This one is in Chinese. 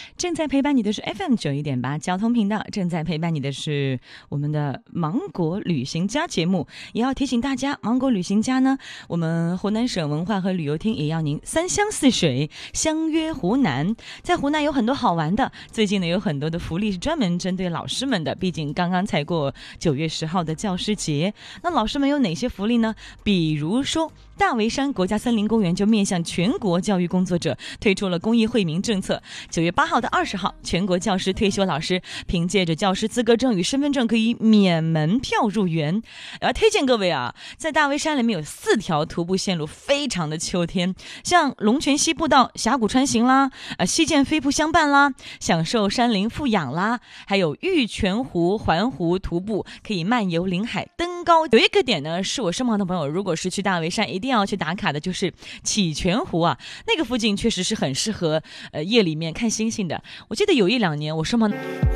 正在陪伴你的是 FM91.8 交通频道，正在陪伴你的是我们的芒果旅行家节目。也要提醒大家，芒果旅行家呢，我们湖南省文化和旅游厅也要您三湘四水相约湖南。在湖南有很多好玩的，最近呢有很多的福利是专门针对老师们的，毕竟刚刚才过9月10号的教师节。那老师们有哪些福利呢？比如说大围山国家森林公园就面向全国教育工作者推出了公益惠民政策。9月8号到20号，全国教师退休老师凭借着教师资格证与身份证可以免门票入园。推荐各位啊，在大围山里面有4条徒步线路，非常的秋天，像龙泉溪步道峡谷穿行啦，西涧飞瀑相伴啦，享受山林富养啦，还有玉泉湖环湖徒步，可以漫游临海登高。有一个点呢，是我身旁的朋友如果是去大围山一定要去打卡的，就是启泉湖啊，那个附近确实是很适合夜里面看星星的。我记得有1-2年我身旁